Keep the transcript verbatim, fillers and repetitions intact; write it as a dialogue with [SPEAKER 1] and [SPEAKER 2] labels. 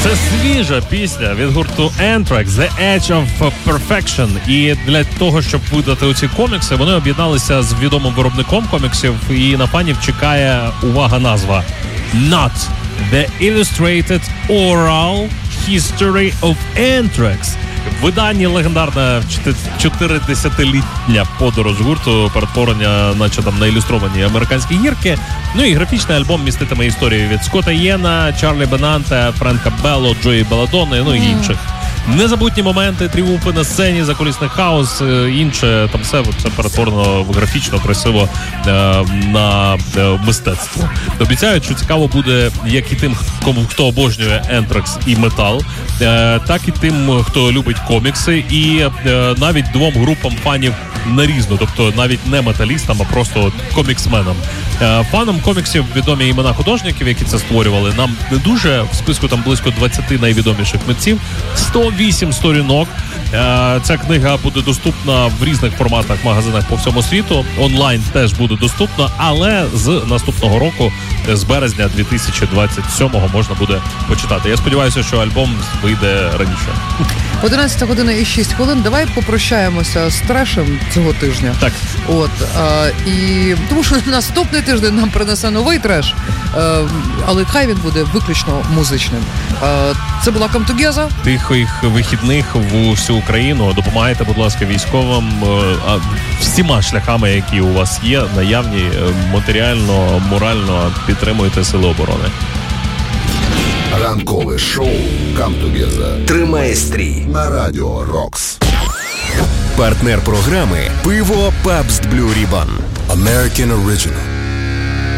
[SPEAKER 1] Це свіжа пісня від гурту Anthrax, The Edge of Perfection. І для того, щоб видати оці комікси, вони об'єдналися з відомим виробником коміксів, і на фанів чекає, увага, назва Not The Illustrated Oral History of Anthrax. В виданні легендарна чотиридесятилітня подорож гурту, перетворення, наче там на ілюстровані американські гірки. Ну і графічний альбом міститиме історії від Скотта Єна, Чарлі Бенанте, Френка Белло, Джої Белладонни, ну і інших. Незабутні моменти, тріумфи на сцені, закулісний хаос, інше, там все це перетворено в графічно, красиво е, на е, мистецтво. Обіцяють, що цікаво буде як і тим, кому хто обожнює Anthrax і метал, е, так і тим, хто любить комікси, і е, навіть двом групам фанів нарізно, тобто навіть не металістам, а просто коміксменам. Е, фанам коміксів відомі імена художників, які це створювали. Нам не дуже, в списку там близько двадцять найвідоміших митців, сто вісім сторінок. Е, ця книга буде доступна в різних форматах, магазинах по всьому світу. Онлайн теж буде доступна, але з наступного року, з березня дві тисячі двадцять сьомого, можна буде почитати. Я сподіваюся, що альбом вийде раніше.
[SPEAKER 2] одинадцята година і шість хвилин. Давай попрощаємося з трешем цього тижня.
[SPEAKER 1] Так.
[SPEAKER 2] От, а, і тому що наступний тиждень нам принесе новий треш, а, але хай він буде виключно музичним. А, це була Come Together.
[SPEAKER 1] Тихих вихідних в усю Україну. Допомагайте, будь ласка, військовим а, всіма шляхами, які у вас є, наявні, матеріально, морально підтримуйте сили оборони.
[SPEAKER 3] Ранкове шоу Come Together
[SPEAKER 4] тримає стрій
[SPEAKER 3] на Радіо Рокс.
[SPEAKER 4] Партнер програми «Пиво Пабст Блю Рібан».
[SPEAKER 3] American Original.